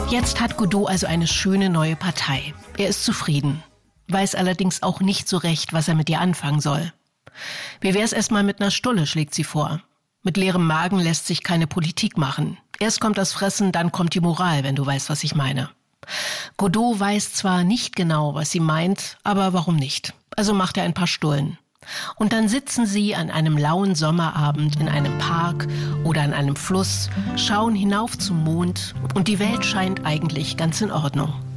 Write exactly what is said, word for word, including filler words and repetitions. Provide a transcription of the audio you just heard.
Jetzt hat Godot also eine schöne neue Partei. Er ist zufrieden, weiß allerdings auch nicht so recht, was er mit ihr anfangen soll. Wie wär's erstmal mit einer Stulle, schlägt sie vor. Mit leerem Magen lässt sich keine Politik machen. Erst kommt das Fressen, dann kommt die Moral, wenn du weißt, was ich meine. Godot weiß zwar nicht genau, was sie meint, aber warum nicht? Also macht er ein paar Stullen. Und dann sitzen sie an einem lauen Sommerabend in einem Park oder an einem Fluss, schauen hinauf zum Mond und die Welt scheint eigentlich ganz in Ordnung.